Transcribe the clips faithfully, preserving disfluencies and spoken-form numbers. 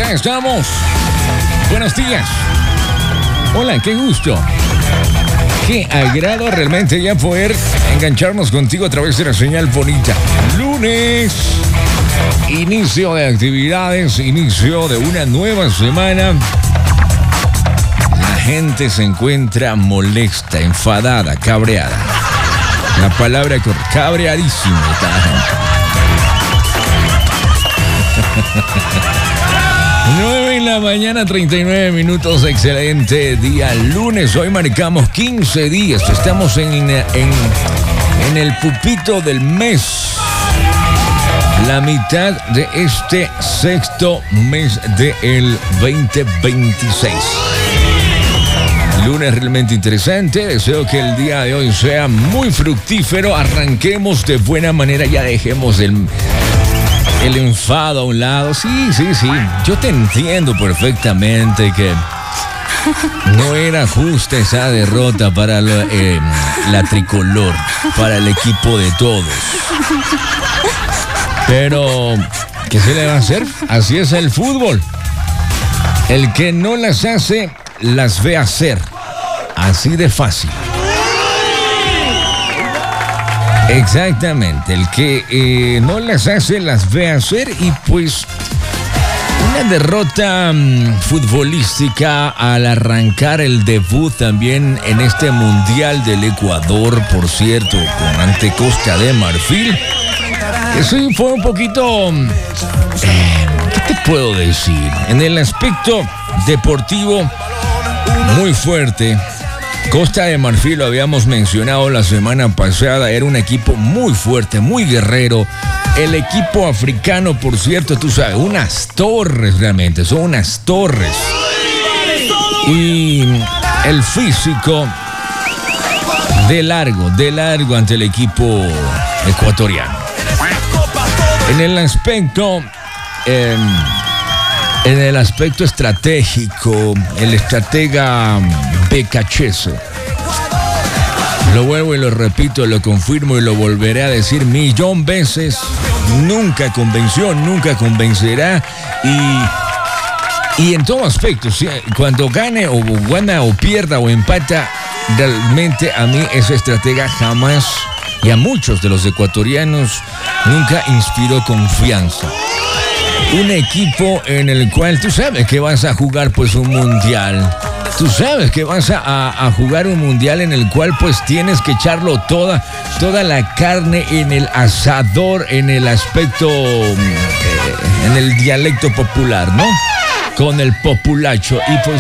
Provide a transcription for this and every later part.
Ya estamos. Buenos días. Hola, qué gusto. Qué agrado realmente ya poder engancharnos contigo a través de la señal bonita. Lunes. Inicio de actividades, inicio de una nueva semana. La gente se encuentra molesta, enfadada, cabreada. La palabra correcta, cabreadísima está la gente. nueve en la mañana, treinta y nueve minutos, excelente día lunes. Hoy marcamos quince días, estamos en, en, en el pupito del mes. La mitad de este sexto mes del veinte veintiséis. Lunes realmente interesante, deseo que el día de hoy sea muy fructífero, arranquemos de buena manera, ya dejemos el... El enfado a un lado, sí, sí, sí. Yo te entiendo perfectamente que no era justa esa derrota para la, eh, la tricolor, para el equipo de todos. Pero, ¿qué se le va a hacer? Así es el fútbol. El que no las hace, las ve hacer. Así de fácil. Exactamente, el que eh, no las hace, las ve hacer y pues una derrota um, futbolística al arrancar el debut también en este Mundial del Ecuador, por cierto, con ante Costa de Marfil. Eso fue un poquito, eh, ¿qué te puedo decir? En el aspecto deportivo, muy fuerte. Costa de Marfil, lo habíamos mencionado la semana pasada, era un equipo muy fuerte, muy guerrero. El equipo africano, por cierto, tú sabes, unas torres realmente, son unas torres. Y el físico de largo, de largo ante el equipo ecuatoriano. En el aspecto... Eh, En el aspecto estratégico, el estratega Becachese, lo vuelvo y lo repito, lo confirmo y lo volveré a decir millón veces, nunca convenció, nunca convencerá y, y en todo aspecto, ¿sí? Cuando gane o gana o pierda o empata, realmente a mí ese estratega jamás y a muchos de los ecuatorianos nunca inspiró confianza. Un equipo en el cual tú sabes que vas a jugar pues un mundial. Tú sabes que vas a, a, a jugar un mundial en el cual pues tienes que echarlo toda, toda la carne en el asador, en el aspecto, eh, en el dialecto popular, ¿no? Con el populacho. Y pues,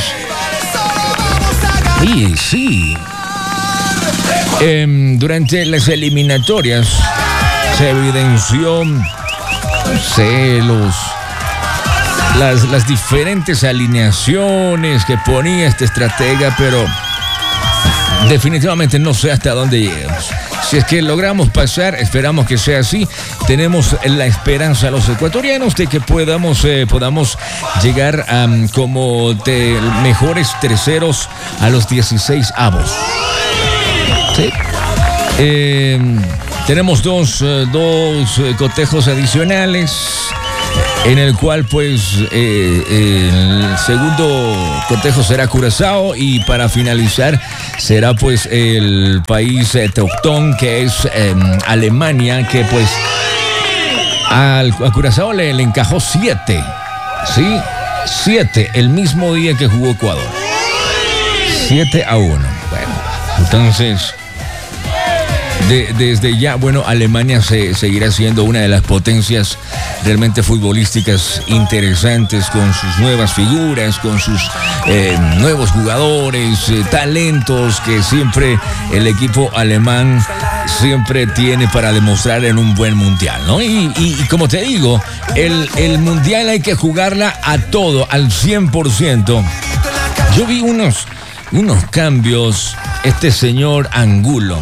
sí, sí. Eh, durante las eliminatorias se evidenció celos, las, las diferentes alineaciones que ponía este estratega, pero definitivamente no sé hasta dónde lleguemos. Si es que logramos pasar, esperamos que sea así. Tenemos la esperanza a los ecuatorianos de que podamos, eh, podamos llegar um, como de mejores terceros a los dieciséis avos. ¿Sí? Eh, tenemos dos, uh, dos uh, cotejos adicionales en el cual pues eh, eh, el segundo cotejo será Curazao y para finalizar será pues el país eh, teutón que es eh, Alemania, que pues al, a Curazao le, le encajó siete, ¿sí? Siete el mismo día que jugó Ecuador. Siete a uno. Bueno, entonces... De, desde ya, bueno, Alemania se, seguirá siendo una de las potencias realmente futbolísticas interesantes con sus nuevas figuras, con sus eh, nuevos jugadores, eh, talentos que siempre el equipo alemán siempre tiene para demostrar en un buen mundial, ¿no? Y, y, y como te digo, el, el mundial hay que jugarla a todo, al cien por ciento. Yo vi unos, unos cambios, este señor Angulo,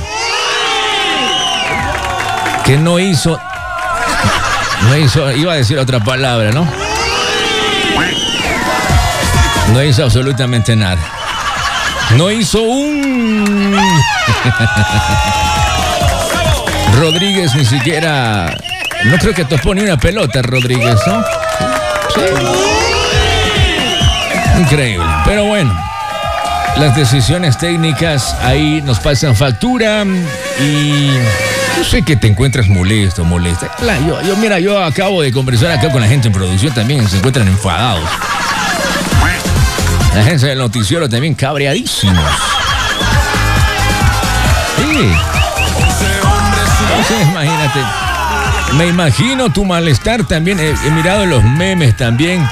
que no hizo, no hizo, iba a decir otra palabra, ¿no? No hizo absolutamente nada. No hizo un... Rodríguez ni siquiera... No creo que topó ni una pelota, Rodríguez, ¿no? Sí. Increíble. Pero bueno, las decisiones técnicas ahí nos pasan factura y yo sé que te encuentras molesto, molesta. Yo, yo, mira, yo acabo de conversar acá con la gente en producción también, se encuentran enfadados. La gente del noticiero también cabreadísimos. Sí. Entonces, imagínate. Me imagino tu malestar también. He, he mirado los memes también.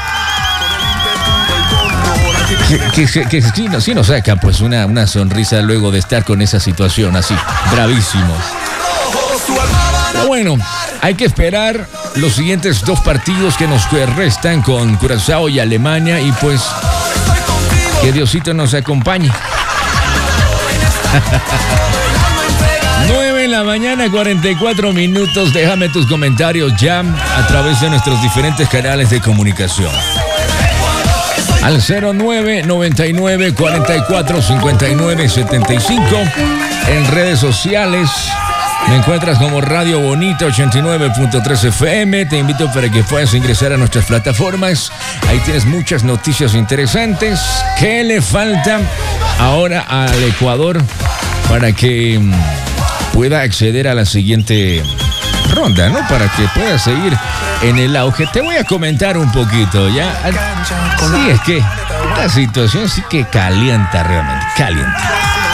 Que, que, que, que sí, no, sí nos saca pues una, una sonrisa luego de estar con esa situación así, bravísimos. Pero bueno, hay que esperar los siguientes dos partidos que nos restan con Curazao y Alemania y pues que Diosito nos acompañe. nueve de la mañana, cuarenta y cuatro minutos. Déjame tus comentarios ya a través de nuestros diferentes canales de comunicación. Al cero nueve noventa y nueve cuarenta y cuatro cincuenta y nueve setenta y cinco. En redes sociales me encuentras como Radio Bonita ochenta y nueve punto tres F M. Te invito para que puedas ingresar a nuestras plataformas. Ahí tienes muchas noticias interesantes. ¿Qué le falta ahora al Ecuador para que pueda acceder a la siguiente ronda, ¿no? Para que pueda seguir en el auge. Te voy a comentar un poquito, ¿ya? Sí, es que la situación sí que calienta realmente, calienta.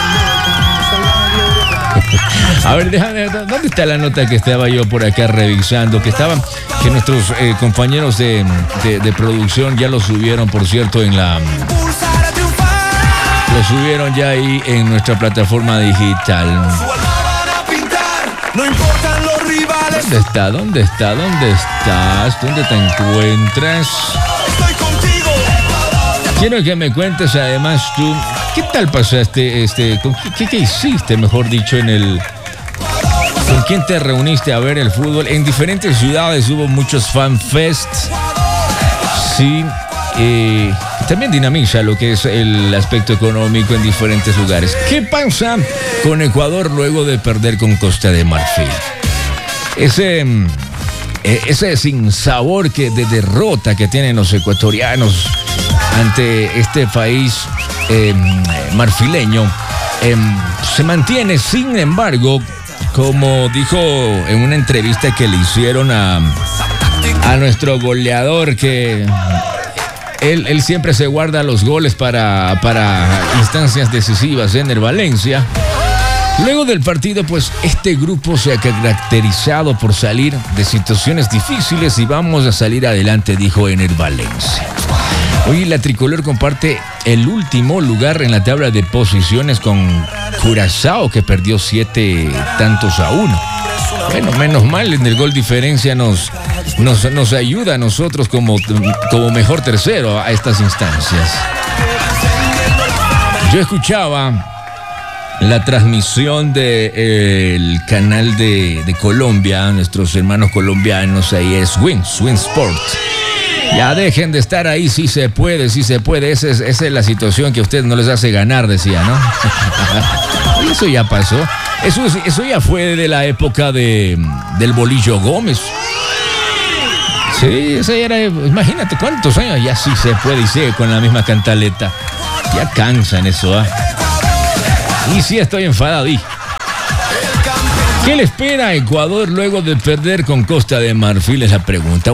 A ver, déjame, ¿dónde está la nota que estaba yo por acá revisando? Que estaban, que nuestros eh, compañeros de, de, de producción ya lo subieron, por cierto, en la... Lo subieron ya ahí en nuestra plataforma digital. ¿Dónde está? ¿Dónde está? ¿Dónde estás? ¿Dónde te encuentras? Quiero que me cuentes además tú, ¿qué tal pasaste, este, con, qué, qué hiciste, mejor dicho, en el... ¿Con quién te reuniste a ver el fútbol? En diferentes ciudades hubo muchos fanfests. Sí, eh, también dinamiza lo que es el aspecto económico en diferentes lugares. ¿Qué pasa con Ecuador luego de perder con Costa de Marfil? Ese, ese sinsabor que, de derrota que tienen los ecuatorianos ante este país eh, marfileño eh, se mantiene. Sin embargo, como dijo en una entrevista que le hicieron a, a nuestro goleador, que él, él siempre se guarda los goles para, para instancias decisivas en el Valencia. Luego del partido, pues este grupo se ha caracterizado por salir de situaciones difíciles y vamos a salir adelante, dijo en el Valencia. Hoy la tricolor comparte el último lugar en la tabla de posiciones con Curazao, que perdió siete tantos a uno. Bueno, menos mal, en el gol diferencia nos, nos, nos ayuda a nosotros como, como mejor tercero a estas instancias. Yo escuchaba la transmisión del de, canal de, de Colombia, nuestros hermanos colombianos, ahí es Win, Win Sports. Ya dejen de estar ahí, si se puede, si se puede. Esa es, esa es la situación que a ustedes no les hace ganar, decía, ¿no? Y eso ya pasó. Eso, eso ya fue de la época de, del Bolillo Gómez. Sí, esa era, imagínate cuántos años, ya sí se puede y sigue con la misma cantaleta. Ya cansan eso, ¿ah? ¿eh? Y sí estoy enfadado. ¿Y qué le espera a Ecuador luego de perder con Costa de Marfil? Es la pregunta.